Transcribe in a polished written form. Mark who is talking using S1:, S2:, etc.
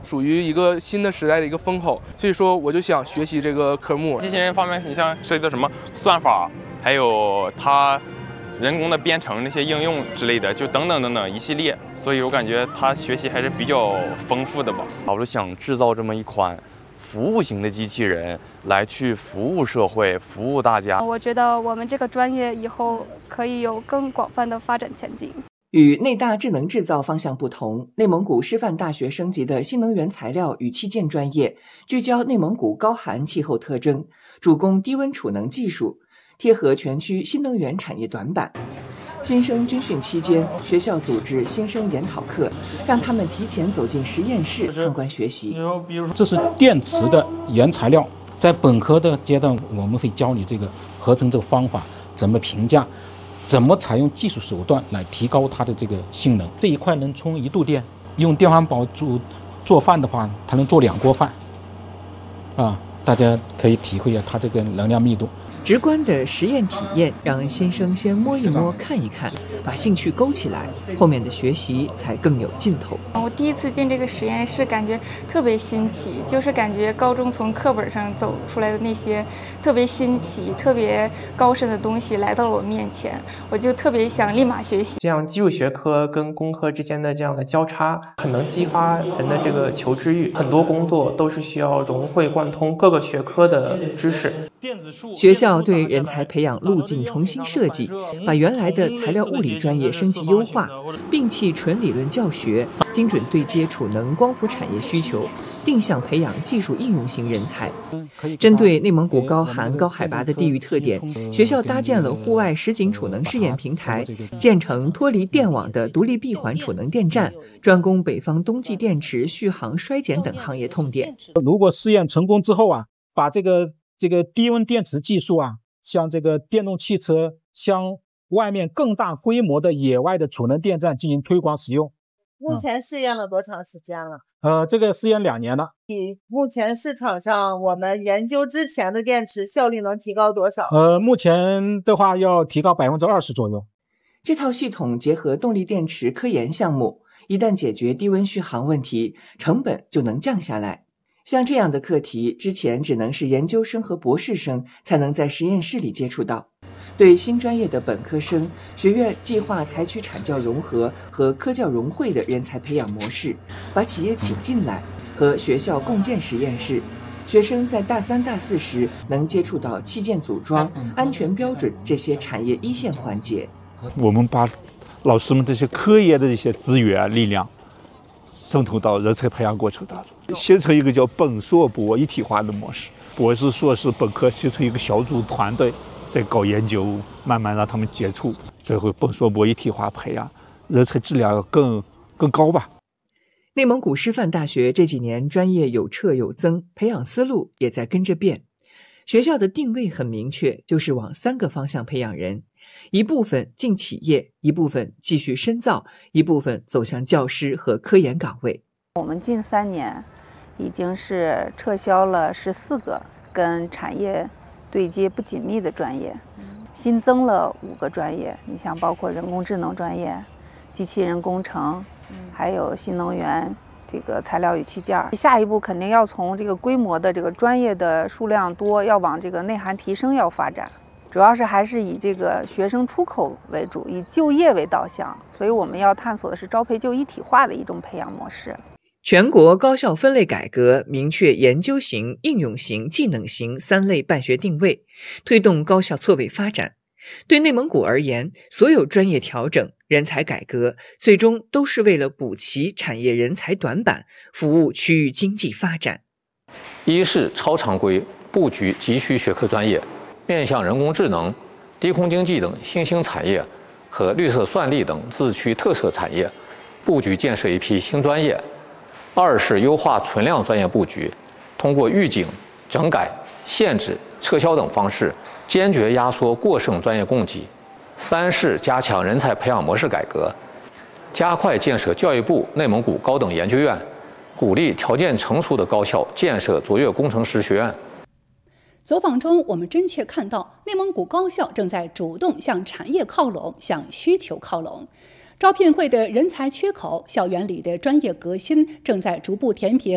S1: 属于一个新的时代的一个风口，所以说我就想学习这个科目。
S2: 机器人方面，你像涉及到什么算法，还有它人工的编程那些应用之类的，就等等等等一系列，所以我感觉他学习还是比较丰富的吧。
S3: 我就想制造这么一款服务型的机器人，来去服务社会，服务大家。
S4: 我觉得我们这个专业以后可以有更广泛的发展前景。
S5: 与内大智能制造方向不同，内蒙古师范大学升级的新能源材料与器件专业，聚焦内蒙古高寒气候特征，主攻低温储能技术，贴合全区新能源产业短板。新生军训期间，学校组织新生研讨课，让他们提前走进实验室参观学习。
S6: 这是电池的原材料，在本科的阶段，我们会教你这个合成这个方法，怎么评价，怎么采用技术手段来提高它的这个性能。这一块能充1度电，用电饭煲做饭的话，它能做2锅饭，大家可以体会一下它这个能量密度。
S5: 直观的实验体验让新生先摸一摸看一看，把兴趣勾起来，后面的学习才更有劲头。
S4: 我第一次进这个实验室，感觉特别新奇，就是感觉高中从课本上走出来的那些特别新奇、特别高深的东西来到了我面前，我就特别想立马学习。
S7: 这样基础学科跟工科之间的这样的交叉，很能激发人的这个求知欲。很多工作都是需要融会贯通各个学科的知识。
S5: 学校对人才培养路径重新设计，把原来的材料物理专业升级优化，摒弃纯理论教学，精准对接储能光伏产业需求，定向培养技术应用型人才。针对内蒙古高寒高海拔的地域特点，学校搭建了户外实景储能试验平台，建成脱离电网的独立闭环储能电站，专攻北方冬季电池续航衰减等行业痛点。
S6: 如果试验成功之后把这个低温电池技术向这个电动汽车，向外面更大规模的野外的储能电站进行推广使用。
S8: 目前试验了多长时间了？
S6: 这个试验2年了。
S8: 目前市场上我们研究之前的电池效率能提高多少？
S6: 目前的话要提高20%左右。
S5: 这套系统结合动力电池科研项目，一旦解决低温续航问题，成本就能降下来。像这样的课题，之前只能是研究生和博士生才能在实验室里接触到。对新专业的本科生，学院计划采取产教融合和科教融汇的人才培养模式，把企业请进来，和学校共建实验室。学生在大3、大4时能接触到器件组装、安全标准这些产业一线环节。
S9: 我们把老师们这些科研的这些资源力量渗透到人才培养过程当中，形成一个叫本硕博一体化的模式。博士、硕士、本科形成一个小组团队，在搞研究，慢慢让他们接触，最后本硕博一体化培养，人才质量要更高吧。
S5: 内蒙古师范大学这几年专业有撤有增，培养思路也在跟着变。学校的定位很明确，就是往3个方向培养人。一部分进企业，一部分继续深造，一部分走向教师和科研岗位。
S10: 我们近3年已经是撤销了14个跟产业对接不紧密的专业，新增了5个专业，你像包括人工智能专业、机器人工程，还有新能源这个材料与器件。下一步肯定要从这个规模的这个专业的数量多，要往这个内涵提升要发展。主要是还是以这个学生出口为主，以就业为导向，所以我们要探索的是招培就一体化的一种培养模式。
S5: 全国高校分类改革明确研究型、应用型、技能型3类办学定位，推动高校错位发展。对内蒙古而言，所有专业调整、人才改革，最终都是为了补齐产业人才短板，服务区域经济发展。
S11: 一是超常规布局急需学科专业，面向人工智能、低空经济等新兴产业和绿色算力等自区特色产业，布局建设一批新专业。2是优化存量专业布局，通过预警、整改、限制、撤销等方式，坚决压缩过剩专业供给。3是加强人才培养模式改革，加快建设教育部内蒙古高等研究院，鼓励条件成熟的高校建设卓越工程师学院。
S12: 走访中，我们真切看到内蒙古高校正在主动向产业靠拢，向需求靠拢。招聘会的人才缺口，校园里的专业革新正在逐步填平